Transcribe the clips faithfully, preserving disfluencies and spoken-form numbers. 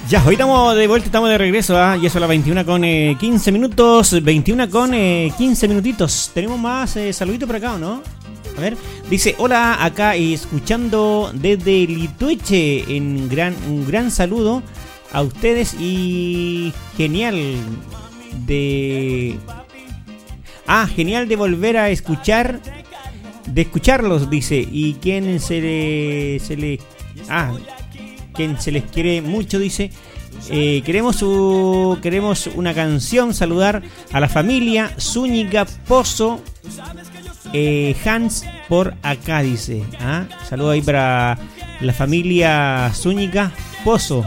Ya, hoy estamos de vuelta, estamos de regreso, ¿ah? Ya son las veintiuna con eh, quince minutos, veintiuna con eh, quince minutitos. ¿Tenemos más eh, saluditos por acá o no? A ver, dice, hola, acá escuchando desde Litueche, en gran, un gran saludo a ustedes y genial de... Ah, genial de volver a escuchar, de escucharlos, dice, y quien se le... Se le ah, quien se les quiere mucho, dice, eh, queremos su, queremos una canción, saludar a la familia Zúñiga Pozo, eh, Hans por acá, dice. ¿Ah? Saludo ahí para la familia Zúñiga Pozo,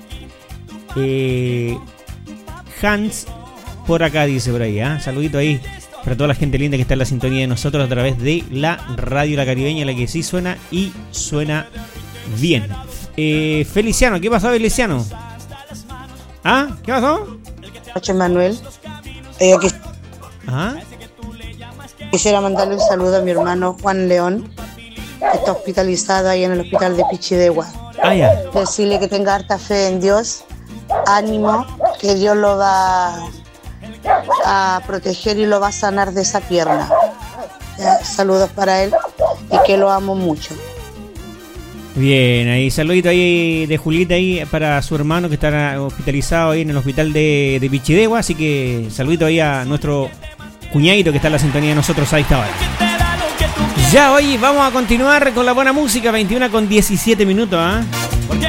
eh, Hans por acá, dice por ahí. ¿Ah? Saludito ahí para toda la gente linda que está en la sintonía de nosotros a través de la radio La Caribeña, la que sí suena y suena bien. Eh, Feliciano, ¿qué pasó, Feliciano? ¿Ah? ¿Qué pasó? Noche, Manuel. Eh, quis- ¿Ah? Quisiera mandarle un saludo a mi hermano Juan León, que está hospitalizado ahí en el hospital de Pichidegua. Ah, ya. Decirle que tenga harta fe en Dios, ánimo, que Dios lo va a proteger y lo va a sanar de esa pierna. Ya, saludos para él y que lo amo mucho. Bien, ahí saludito ahí de Julieta ahí para su hermano que está hospitalizado ahí en el hospital de, de Pichidegua, así que saludito ahí a nuestro cuñadito que está en la sintonía de nosotros a esta hora. Ya, hoy vamos a continuar con la buena música, veintiuna con diecisiete minutos, ¿ah? ¿eh?